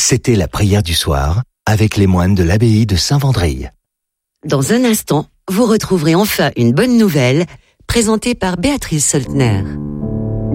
C'était la prière du soir avec les moines de l'abbaye de Saint-Vendrille. Dans un instant, vous retrouverez enfin une bonne nouvelle présentée par Béatrice Soltner.